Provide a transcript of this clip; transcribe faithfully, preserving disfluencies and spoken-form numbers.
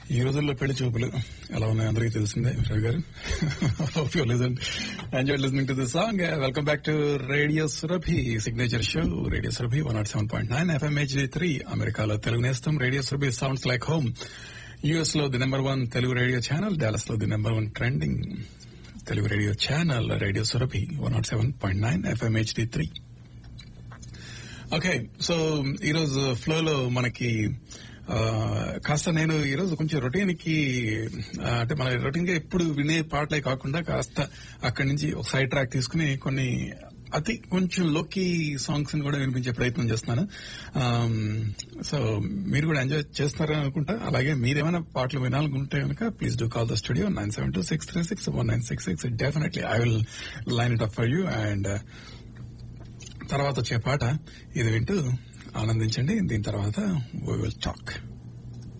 ఈ రోజుల్లో పెళ్లి చూపులు ఎలా ఉన్నాయో అందరికీ తెలిసిందే రవి గారు. Hope you listen enjoy listening to this song. Welcome back to radio Surabhi signature show. Radio Surabhi one not seven point nine FM HD three అమెరికాలో తెలుగు నేస్తం. Radio Surabhi sounds like home. US లో the number one Telugu radio channel, Dallas లో the number one trending Telugu radio channel radio Surabhi one not seven point nine FM HD three. Okay, so ఈరోజు ఫ్లోలో మనకి కాస్త నేను ఈరోజు కొంచెం రొటీన్ కి అంటే మన రొటీన్ గా ఎప్పుడు వినే పాటలే కాకుండా కాస్త అక్కడి నుంచి ఒక సైడ్ ట్రాక్ తీసుకుని కొన్ని అతి కొంచెం లోకీ సాంగ్స్ ని కూడా వినిపించే ప్రయత్నం చేస్తున్నాను. సో మీరు కూడా ఎంజాయ్ చేస్తారని అనుకుంటా. అలాగే మీరేమైనా పాటలు వినాలనుకుంటే కనుక please do call the studio nine seven two six three six one nine six six. Definitely I will line it up for you. And తర్వాత వచ్చే పాట ఇది వింటూ ఆనందించండి. దీని తర్వాత వీ విల్ టాక్.